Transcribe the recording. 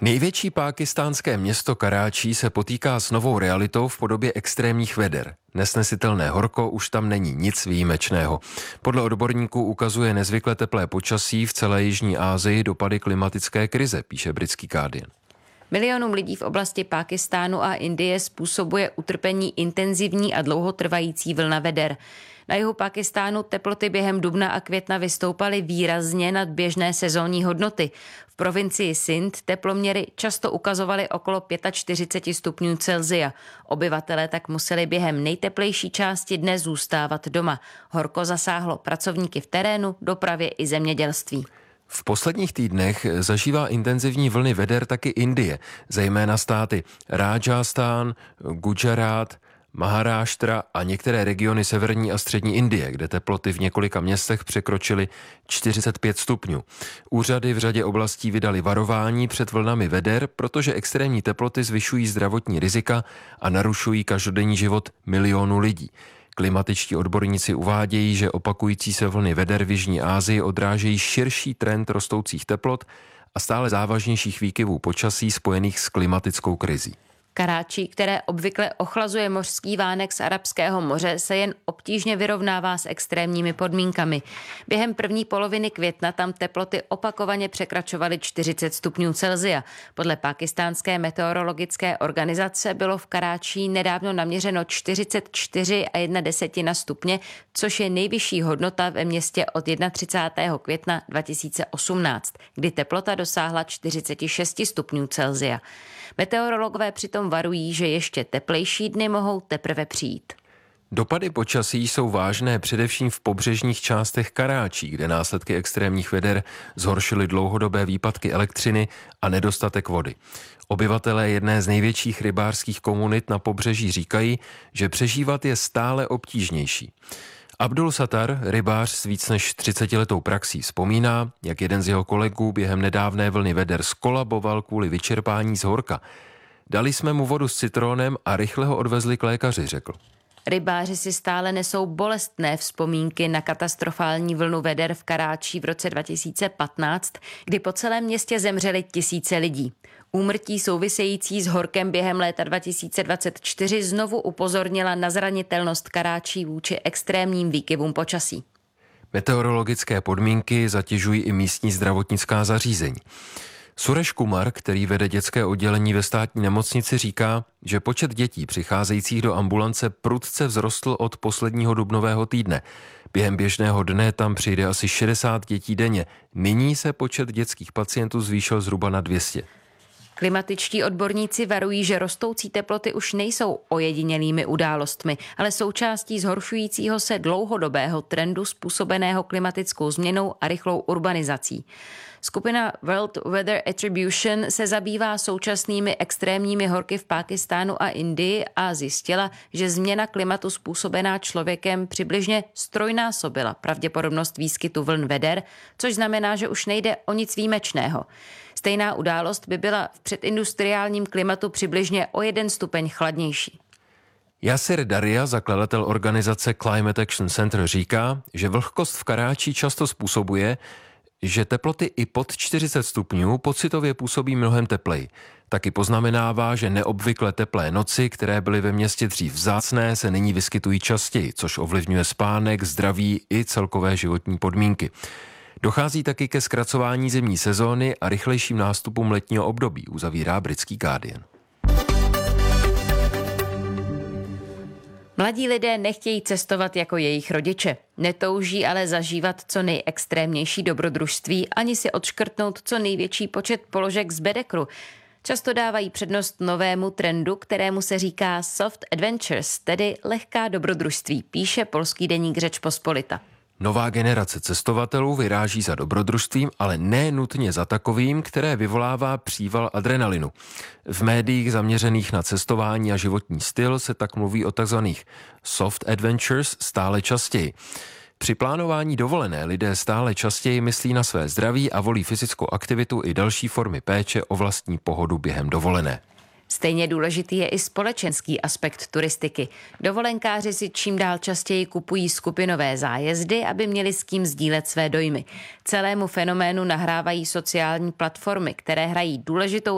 Největší pákistánské město Karáčí se potýká s novou realitou v podobě extrémních veder. Nesnesitelné horko už tam není nic výjimečného. Podle odborníků ukazuje nezvykle teplé počasí v celé Jižní Asii dopady klimatické krize, píše britský Guardian. Milionům lidí v oblasti Pákistánu a Indie způsobuje utrpení intenzivní a dlouhotrvající vlna veder. Na jihu Pákistánu teploty během dubna a května vystoupaly výrazně nad běžné sezónní hodnoty. V provincii Sindh teploměry často ukazovaly okolo 45 stupňů Celsia. Obyvatelé tak museli během nejteplejší části dne zůstávat doma. Horko zasáhlo pracovníky v terénu, dopravě i zemědělství. V posledních týdnech zažívá intenzivní vlny veder taky Indie, zejména státy Rajasthan, Gujarat, Maharashtra a některé regiony severní a střední Indie, kde teploty v několika městech překročily 45 stupňů. Úřady v řadě oblastí vydali varování před vlnami veder, protože extrémní teploty zvyšují zdravotní rizika a narušují každodenní život milionů lidí. Klimatičtí odborníci uvádějí, že opakující se vlny veder v Jižní Asii odrážejí širší trend rostoucích teplot a stále závažnějších výkyvů počasí spojených s klimatickou krizí. Karáčí, které obvykle ochlazuje mořský vánek z Arabského moře, se jen obtížně vyrovnává s extrémními podmínkami. Během první poloviny května tam teploty opakovaně překračovaly 40 stupňů Celsia. Podle pákistánské meteorologické organizace bylo v Karáčí nedávno naměřeno 44,1 stupně, což je nejvyšší hodnota ve městě od 31. května 2018, kdy teplota dosáhla 46 stupňů Celsia. Meteorologové přitom varují, že ještě teplejší dny mohou teprve přijít. Dopady počasí jsou vážné především v pobřežních částech Karáčí, kde následky extrémních veder zhoršily dlouhodobé výpadky elektřiny a nedostatek vody. Obyvatelé jedné z největších rybářských komunit na pobřeží říkají, že přežívat je stále obtížnější. Abdul Sattar, rybář s víc než 30letou praxí, vzpomíná, jak jeden z jeho kolegů během nedávné vlny veder skolaboval kvůli vyčerpání z horka. Dali jsme mu vodu s citronem a rychle ho odvezli k lékaři, řekl. Rybáři si stále nesou bolestné vzpomínky na katastrofální vlnu veder v Karáčí v roce 2015, kdy po celém městě zemřeli tisíce lidí. Úmrtí související s horkem během léta 2024 znovu upozornila na zranitelnost Karáčí vůči extrémním výkyvům počasí. Meteorologické podmínky zatěžují i místní zdravotnická zařízení. Suresh Kumar, který vede dětské oddělení ve státní nemocnici, říká, že počet dětí přicházejících do ambulance prudce vzrostl od posledního dubnového týdne. Během běžného dne tam přijde asi 60 dětí denně. Nyní se počet dětských pacientů zvýšil zhruba na 200. Klimatičtí odborníci varují, že rostoucí teploty už nejsou ojedinělými událostmi, ale součástí zhoršujícího se dlouhodobého trendu způsobeného klimatickou změnou a rychlou urbanizací. Skupina World Weather Attribution se zabývá současnými extrémními horky v Pákistánu a Indii a zjistila, že změna klimatu způsobená člověkem přibližně ztrojnásobila pravděpodobnost výskytu vln veder, což znamená, že už nejde o nic výjimečného. Stejná událost by byla v předindustriálním klimatu přibližně o 1 stupeň chladnější. Yasir Daria, zakladatel organizace Climate Action Center, říká, že vlhkost v Karáčí často způsobuje, že teploty i pod 40 stupňů pocitově působí mnohem tepleji. Taky poznamenává, že neobvykle teplé noci, které byly ve městě dřív vzácné, se nyní vyskytují častěji, což ovlivňuje spánek, zdraví i celkové životní podmínky. Dochází taky ke zkracování zimní sezóny a rychlejším nástupům letního období, uzavírá britský Guardian. Mladí lidé nechtějí cestovat jako jejich rodiče. Netouží ale zažívat co nejextrémnější dobrodružství ani si odškrtnout co největší počet položek z bedekru. Často dávají přednost novému trendu, kterému se říká soft adventures, tedy lehká dobrodružství, píše polský deník Rzeczpospolita. Nová generace cestovatelů vyráží za dobrodružstvím, ale ne nutně za takovým, které vyvolává příval adrenalinu. V médiích zaměřených na cestování a životní styl se tak mluví o takzvaných soft adventures stále častěji. Při plánování dovolené lidé stále častěji myslí na své zdraví a volí fyzickou aktivitu i další formy péče o vlastní pohodu během dovolené. Stejně důležitý je i společenský aspekt turistiky. Dovolenkáři si čím dál častěji kupují skupinové zájezdy, aby měli s kým sdílet své dojmy. Celému fenoménu nahrávají sociální platformy, které hrají důležitou